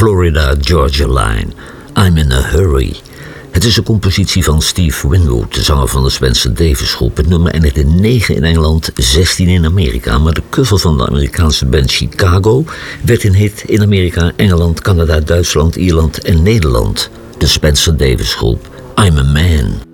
Florida Georgia Line, I'm in a Hurry. Het is een compositie van Steve Winwood, de zanger van de Spencer Davis Groep. Het nummer eindigde 9 in Engeland, 16 in Amerika. Maar de cover van de Amerikaanse band Chicago werd een hit in Amerika, Engeland, Canada, Duitsland, Ierland en Nederland. De Spencer Davis Groep, I'm a Man.